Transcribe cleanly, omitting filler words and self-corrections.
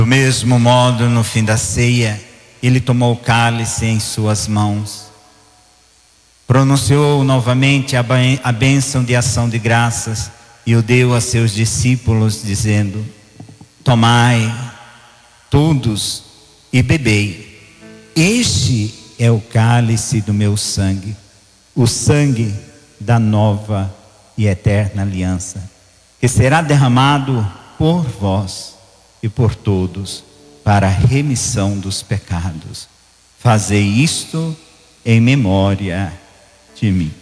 Do mesmo modo, no fim da ceia, ele tomou o cálice em suas mãos, pronunciou novamente a bênção de ação de graças e o deu a seus discípulos, dizendo: tomai todos e bebei. Este é o cálice do meu sangue, o sangue da nova e eterna aliança, que será derramado por vós e por todos para a remissão dos pecados. Fazei isto em memória de mim.